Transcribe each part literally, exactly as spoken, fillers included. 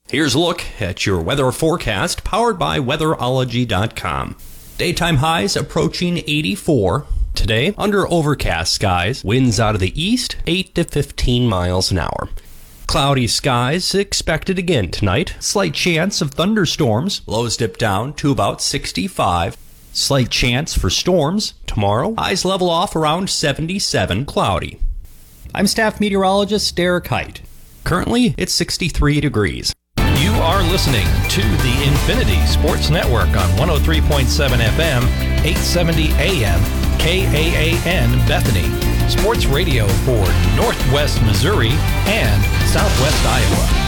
Here's a look at your weather forecast powered by weatherology dot com. Daytime highs approaching eighty-four. Today, under overcast skies, winds out of the east, eight to fifteen miles an hour. Cloudy skies expected again tonight. Slight chance of thunderstorms. Lows dip down to about sixty-five. Slight chance for storms tomorrow. Highs level off around seventy-seven. Cloudy. I'm staff meteorologist Derek Height. Currently, it's sixty-three degrees. You are listening to the Infinity Sports Network on one oh three point seven F M, eight seventy A M, K A A N Bethany. Sports radio for Northwest Missouri and Southwest Iowa.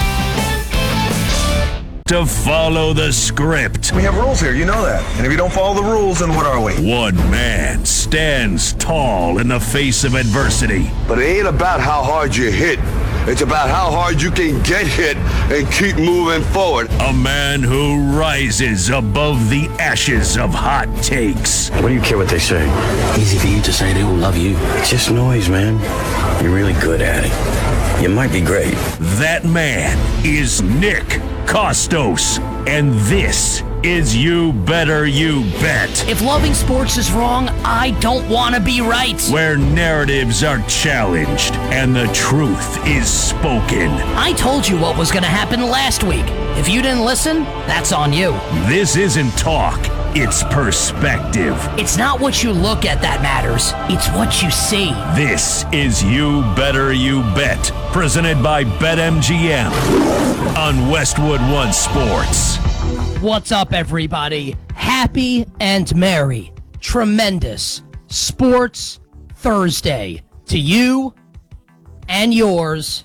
To follow the script. We have rules here, you know that. And if you don't follow the rules, then what are we? One man stands tall in the face of adversity. But it ain't about how hard you hit. It's about how hard you can get hit and keep moving forward. A man who rises above the ashes of hot takes. What do you care what they say? Easy for you to say they will love you. It's just noise, man. You're really good at it. You might be great. That man is Nick Kostos, and this is You Better You Bet. If loving sports is wrong, I don't want to be right. Where narratives are challenged and the truth is spoken. I told you what was going to happen last week. If you didn't listen, that's on you. This isn't talk, it's perspective. It's not what you look at that matters. It's what you see. This is You Better You Bet, presented by BetMGM on Westwood One Sports. What's up, everybody? Happy and merry, tremendous Sports Thursday to you and yours.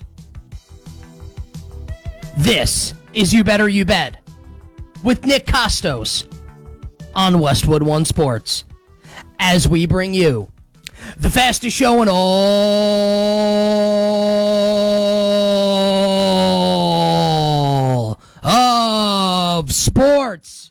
This is You Better You Bet with Nick Kostos on Westwood One Sports, as we bring you the fastest show in all of sports.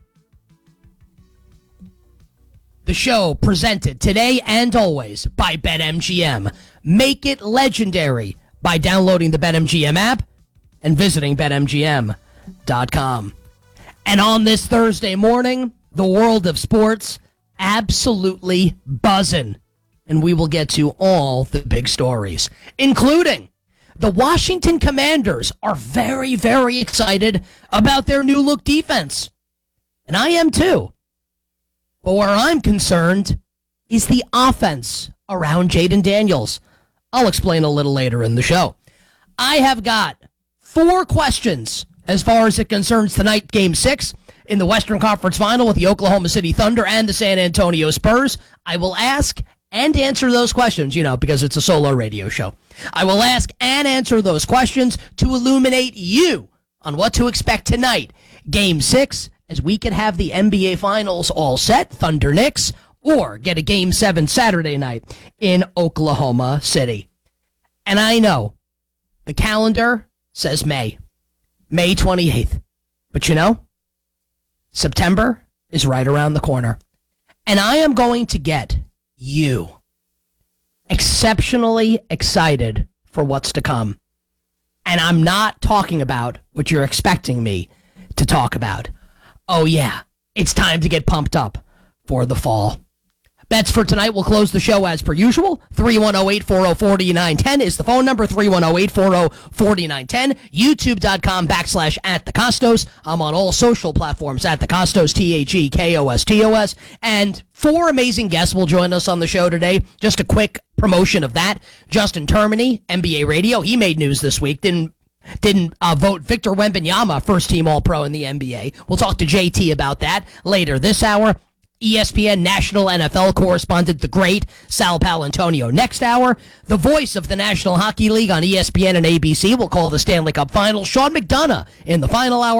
The show presented today and always by BetMGM. Make it legendary by downloading the BetMGM app and visiting Bet M G M dot com. And on this Thursday morning, the world of sports absolutely buzzing. And we will get to all the big stories, including the Washington Commanders are very, very excited about their new look defense. And I am too. But where I'm concerned is the offense around Jaden Daniels. I'll explain a little later in the show. I have got four questions as far as it concerns tonight, Game six in the Western Conference Final with the Oklahoma City Thunder and the San Antonio Spurs. I will ask and answer those questions, you know, because it's a solo radio show. I will ask and answer those questions to illuminate you on what to expect tonight. Game six, as we could have the N B A Finals all set, Thunder Knicks, or get a Game seven Saturday night in Oklahoma City. And I know the calendar says May, May twenty-eighth. But you know, September is right around the corner. And I am going to get you exceptionally excited for what's to come. And I'm not talking about what you're expecting me to talk about. Oh yeah, it's time to get pumped up for the fall. Bets for tonight will close the show as per usual. three one zero, eight four zero, four nine one zero is the phone number, three one zero, eight four zero, four nine one zero. YouTube.com backslash at the Kostos. I'm on all social platforms at the Kostos, T H E K O S T O S. And four amazing guests will join us on the show today. Just a quick promotion of that. Justin Termini, N B A Radio. He made news this week. Didn't Didn't uh, vote Victor Wembanyama first team All-Pro in the N B A. We'll talk to J T about that later this hour. E S P N National N F L correspondent, the great Sal Paolantonio. Next hour, the voice of the National Hockey League on E S P N and A B C will call the Stanley Cup Final, Sean McDonough, in the final hour.